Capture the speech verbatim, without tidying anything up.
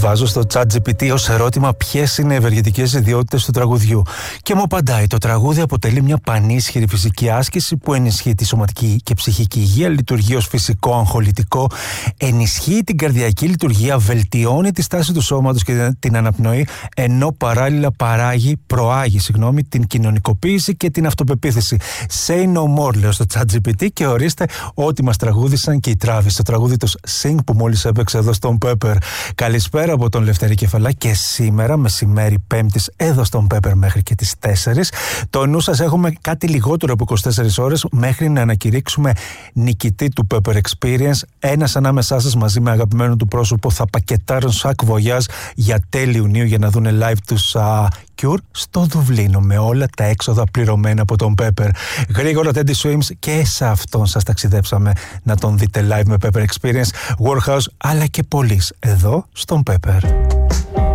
Βάζω στο ChatGPT ως ερώτημα ποιες είναι οι ευεργετικές ιδιότητες του τραγουδιού. Και μου απαντάει: το τραγούδι αποτελεί μια πανίσχυρη φυσική άσκηση που ενισχύει τη σωματική και ψυχική υγεία, λειτουργεί ως φυσικό αγχολητικό, ενισχύει την καρδιακή λειτουργία, βελτιώνει τη στάση του σώματος και την αναπνοή, ενώ παράλληλα παράγει, προάγει, συγγνώμη, την κοινωνικοποίηση και την αυτοπεποίθηση. Say no more, λέω στο ChatGPT, και ορίστε ό,τι μας τραγούδισαν και οι Travis στο τραγούδι τους Sing που μόλις έπαιξε εδώ στον Pepper. Καλησπέρα από τον Λευτέρη Κεφαλά, και σήμερα μεσημέρι Πέμπτης εδώ στον Pepper μέχρι και τις τέσσερις. Το νου σας έχουμε κάτι λιγότερο από είκοσι τέσσερις ώρες μέχρι να ανακηρύξουμε νικητή του Pepper Experience. Ένας ανάμεσά σας μαζί με αγαπημένο του πρόσωπο θα πακετάρουν σακ βογιάζ για τέλη Ιουνίου για να δούνε live τους uh, Cure στο Δουβλίνο με όλα τα έξοδα πληρωμένα από τον Pepper. Γρήγορα Teddy Swims, και σε αυτόν σας ταξιδέψαμε να τον δείτε live με Pepper Experience, Warhouse αλλά και πολλοί εδώ στον Pepper.